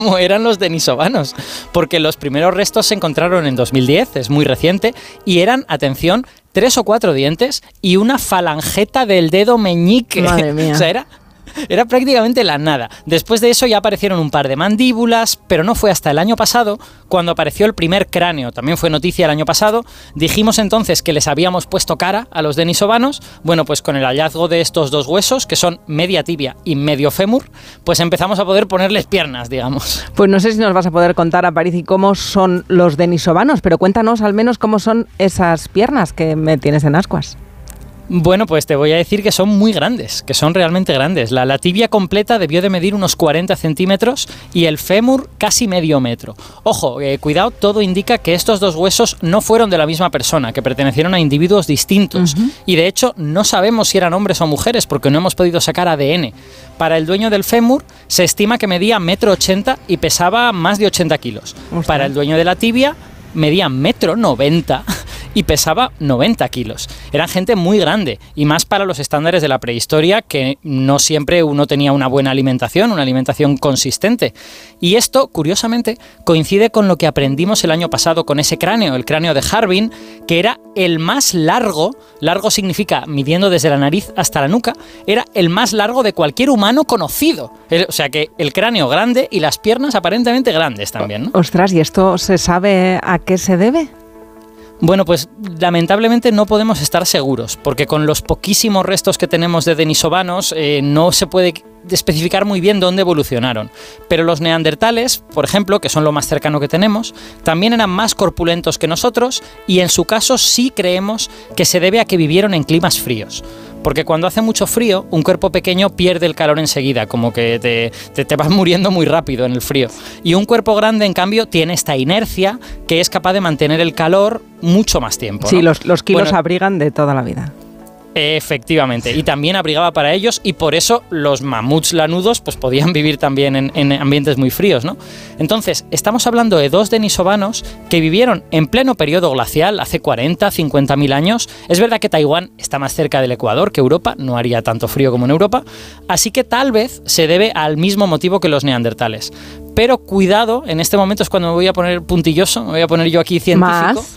cómo eran los denisovanos, porque los primeros restos se encontraron en 2010, es muy reciente, y eran, atención, 3 o 4 dientes y una falangeta del dedo meñique. Madre mía. O sea, era prácticamente la nada. Después de eso ya aparecieron un par de mandíbulas, pero no fue hasta el año pasado cuando apareció el primer cráneo. También fue noticia el año pasado. Dijimos entonces que les habíamos puesto cara a los denisovanos. Bueno, pues con el hallazgo de estos dos huesos, que son media tibia y medio fémur, pues empezamos a poder ponerles piernas, digamos. Pues no sé si nos vas a poder contar, Aparici, cómo son los denisovanos, pero cuéntanos al menos cómo son esas piernas que me tienes en ascuas. Bueno, pues te voy a decir que son muy grandes, que son realmente grandes. La tibia completa debió de medir unos 40 centímetros y el fémur casi medio metro. Ojo, cuidado, todo indica que estos dos huesos no fueron de la misma persona, que pertenecieron a individuos distintos. Y de hecho no sabemos si eran hombres o mujeres porque no hemos podido sacar ADN. Para el dueño del fémur se estima que medía 1,80 m y pesaba más de 80 kilos. Para el dueño de la tibia medía 1,90 m y pesaba 90 kilos. Eran gente muy grande, y más para los estándares de la prehistoria, que no siempre uno tenía una buena alimentación, una alimentación consistente. Y esto, curiosamente, coincide con lo que aprendimos el año pasado con ese cráneo, el cráneo de Harbin, que era el más largo significa midiendo desde la nariz hasta la nuca, era el más largo de cualquier humano conocido. O sea que el cráneo grande y las piernas aparentemente grandes también, ¿no? Ostras, ¿y esto se sabe a qué se debe? Bueno, pues lamentablemente no podemos estar seguros, porque con los poquísimos restos que tenemos de denisovanos no se puede especificar muy bien dónde evolucionaron. Pero los neandertales, por ejemplo, que son lo más cercano que tenemos, también eran más corpulentos que nosotros, y en su caso sí creemos que se debe a que vivieron en climas fríos. Porque cuando hace mucho frío, un cuerpo pequeño pierde el calor enseguida, como que te vas muriendo muy rápido en el frío. Y un cuerpo grande, en cambio, tiene esta inercia que es capaz de mantener el calor mucho más tiempo, ¿no? Sí, los kilos abrigan de toda la vida. Efectivamente, y también abrigaba para ellos, y por eso los mamuts lanudos pues podían vivir también en ambientes muy fríos, ¿no? Entonces, estamos hablando de dos denisovanos que vivieron en pleno periodo glacial, hace 40, 50.000 años. Es verdad que Taiwán está más cerca del Ecuador que Europa, no haría tanto frío como en Europa, así que tal vez se debe al mismo motivo que los neandertales. Pero cuidado, en este momento es cuando me voy a poner puntilloso, me voy a poner yo aquí científico. ¿Más?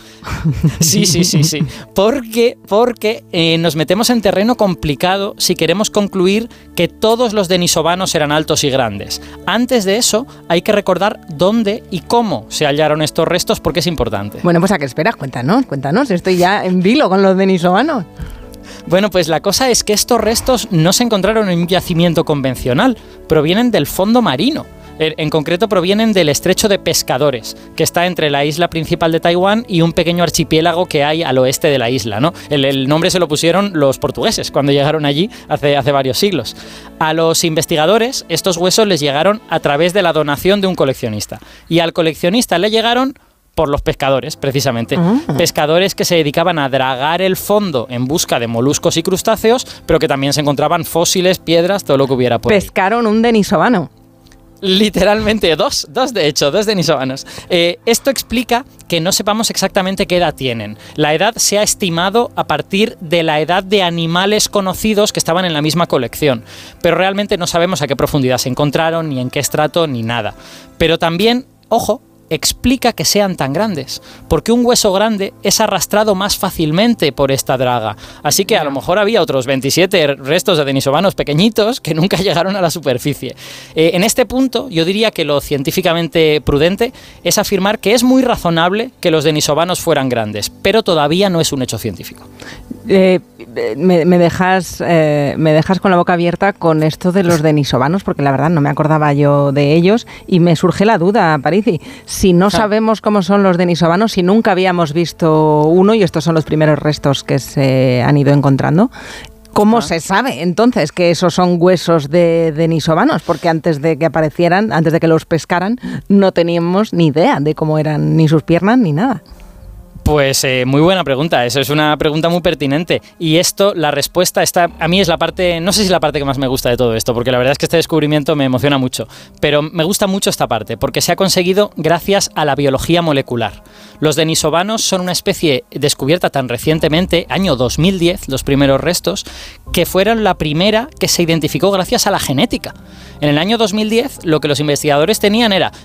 Sí. Porque nos metemos en terreno complicado si queremos concluir que todos los denisovanos eran altos y grandes. Antes de eso, hay que recordar dónde y cómo se hallaron estos restos, porque es importante. Bueno, pues ¿a qué esperas? Cuéntanos. Estoy ya en vilo con los denisovanos. Bueno, pues la cosa es que estos restos no se encontraron en un yacimiento convencional, provienen del fondo marino. En concreto provienen del estrecho de Pescadores, que está entre la isla principal de Taiwán y un pequeño archipiélago que hay al oeste de la isla, ¿no? El nombre se lo pusieron los portugueses cuando llegaron allí hace varios siglos. A los investigadores estos huesos les llegaron a través de la donación de un coleccionista, y al coleccionista le llegaron por los pescadores, precisamente. Pescadores que se dedicaban a dragar el fondo en busca de moluscos y crustáceos, pero que también se encontraban fósiles, piedras, todo lo que hubiera por ahí. Pescaron un denisovano. Literalmente, dos denisovanos. Esto explica que no sepamos exactamente qué edad tienen. La edad se ha estimado a partir de la edad de animales conocidos que estaban en la misma colección, pero realmente no sabemos a qué profundidad se encontraron, ni en qué estrato, ni nada. Pero también, ojo, explica que sean tan grandes, porque un hueso grande es arrastrado más fácilmente por esta draga. Así que a lo mejor había otros 27 restos de denisovanos pequeñitos que nunca llegaron a la superficie. En este punto, yo diría que lo científicamente prudente es afirmar que es muy razonable que los denisovanos fueran grandes, pero todavía no es un hecho científico. Me dejas con la boca abierta con esto de los denisovanos, porque la verdad no me acordaba yo de ellos, y me surge la duda, Aparici. Si no sabemos cómo son los denisovanos, si nunca habíamos visto uno, y estos son los primeros restos que se han ido encontrando, ¿cómo se sabe entonces que esos son huesos de denisovanos? Porque antes de que aparecieran, antes de que los pescaran, no teníamos ni idea de cómo eran ni sus piernas ni nada. Pues muy buena pregunta, eso es una pregunta muy pertinente y esto, la respuesta está, a mí es la parte, no sé si es la parte que más me gusta de todo esto, porque la verdad es que este descubrimiento me emociona mucho, pero me gusta mucho esta parte, porque se ha conseguido gracias a la biología molecular. Los denisovanos son una especie descubierta tan recientemente, año 2010, los primeros restos, que fueron la primera que se identificó gracias a la genética. En el año 2010 lo que los investigadores tenían era